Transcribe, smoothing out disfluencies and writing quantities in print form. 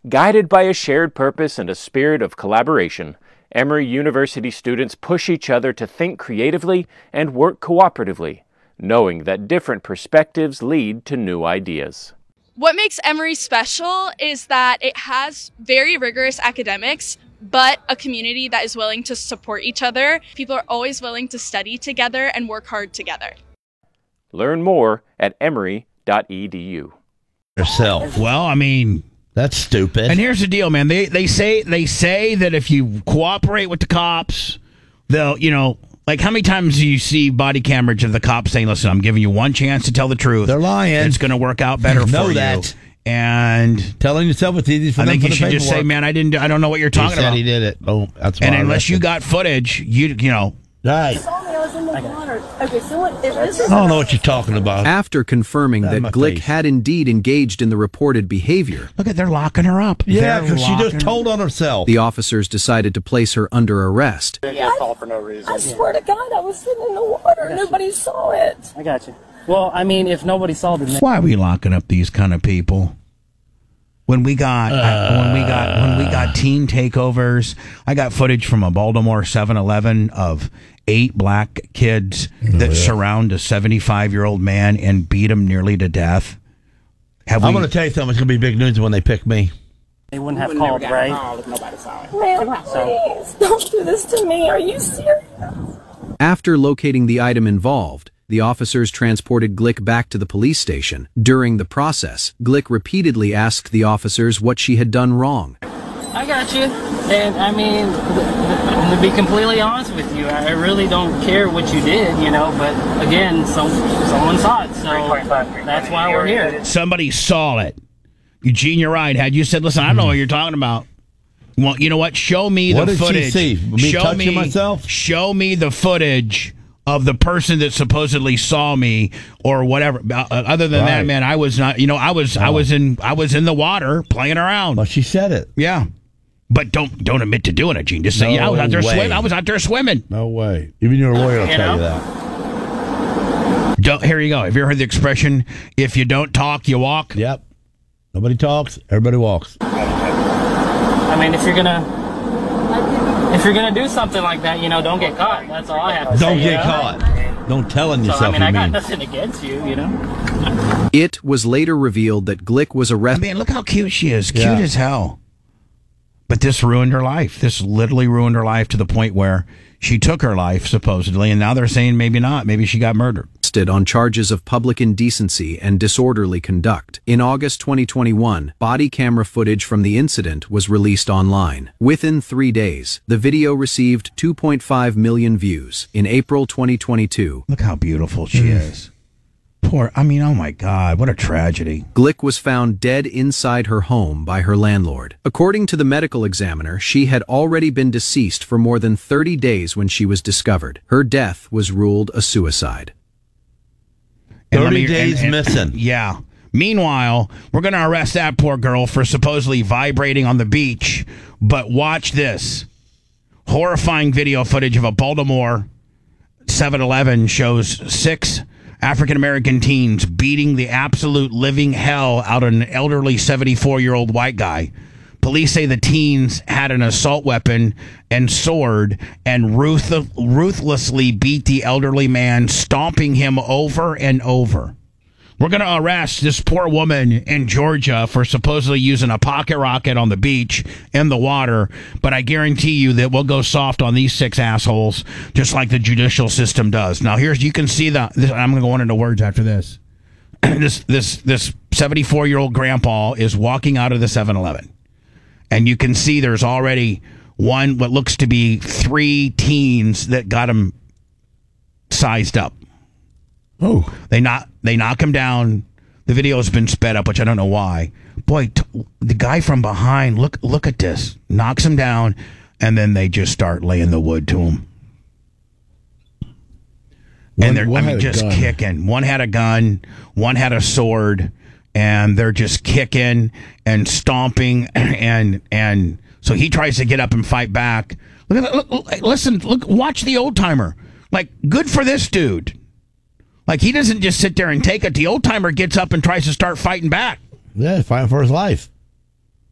Guided by a shared purpose and a spirit of collaboration, Emory University students push each other to think creatively and work cooperatively, knowing that different perspectives lead to new ideas. What makes Emory special is that it has very rigorous academics, but a community that is willing to support each other. People are always willing to study together and work hard together. Learn more at emory.edu. Well, I mean, that's stupid. And here's the deal, man. They say that if you cooperate with the cops, they'll, like how many times do you see body cameras of the cops saying, "Listen, I'm giving you one chance to tell the truth. They're lying. It's going to work out better for you." And telling yourself it's easy for I them think for you the should just say, paperwork. "Man, I don't know what you're talking about." He did it. Oh, that's why. And I unless you arrested. got footage, you know. Right. I was in the water. Okay, so what? If this is I don't know what you're talking about. After confirming that my Glick face. had indeed engaged in the reported behavior, Look at, they're locking her up. Yeah, They're because she just locking- told on herself. the officers decided to place her under arrest. call for no reason. I swear to God, I was sitting in the water. Nobody saw it. I got you. Well, I mean, if nobody saw the Why are we locking up these kind of people? When we got teen takeovers, I got footage from a Baltimore 7-Eleven of 8 black kids that surround a 75-year-old man and beat him nearly to death. I'm going to tell you something. It's going to be big news when they pick me. they wouldn't have called, right? Man, please, don't do this to me. Are you serious? After locating the item involved, the officers transported Glick back to the police station. During the process, Glick repeatedly asked the officers what she had done wrong. I got you. And I mean, to be completely honest with you, I really don't care what you did, but again, someone saw it, so that's why we're here. Somebody saw it. Eugene, you're right. Had you said, "Listen, I don't know what you're talking about." Well, you know what? Show me What the did she footage. see? Me touching myself? Show me the footage of the person that supposedly saw me or whatever. Other than that, Right. man, I was not. I was in the water playing around. Well, she said it. Yeah, but don't admit to doing it, Gene. Just say, No "Yeah, I was out there way. swimming. I was out there swimming." No way. Even your lawyer will tell you that. Here you go. Have you ever heard the expression, "If you don't talk, you walk"? Yep. Nobody talks. Everybody walks. I mean, if you're gonna do something like that, don't get caught. That's all I have to say. Don't get caught. Don't tell on So, yourself. I got mean. nothing against you, It was later revealed that Glick was I arrested. mean, look how cute she is. Cute Yeah. as hell. But this ruined her life. This literally ruined her life to the point where she took her life, supposedly, and now they're saying maybe not. Maybe she got murdered. On charges of public indecency and disorderly conduct. In August 2021, body camera footage from the incident was released online. Within 3 days, the video received 2.5 million views. In April 2022, Look how beautiful she is. Oh my God, what a tragedy. Glick was found dead inside her home by her landlord. According to the medical examiner, she had already been deceased for more than 30 days when she was discovered. Her death was ruled a suicide. 30 days missing. Yeah. Meanwhile, we're going to arrest that poor girl for supposedly vibrating on the beach. But watch this. Horrifying video footage of a Baltimore 7-Eleven shows 6 African-American teens beating the absolute living hell out of an elderly 74-year-old white guy. Police say the teens had an assault weapon and sword and ruthlessly beat the elderly man, stomping him over and over. We're going to arrest this poor woman in Georgia for supposedly using a pocket rocket on the beach in the water, but I guarantee you that we'll go soft on these 6 assholes, just like the judicial system does. Now, you can see I'm going to go on into words after this. This 74-year-old grandpa is walking out of the 7-Eleven. And you can see there's already what looks to be 3 teens that got him sized up. Oh. They knock him down. The video has been sped up, which I don't know why. Boy, the guy from behind, look at this. Knocks him down, and then they just start laying the wood to him. And they're just kicking. One had a gun, one had a sword, and they're just kicking and stomping, and so he tries to get up and fight back. Look, watch the old timer. Like, good for this dude. Like, he doesn't just sit there and take it. The old timer gets up and tries to start fighting back. Yeah, fighting for his life.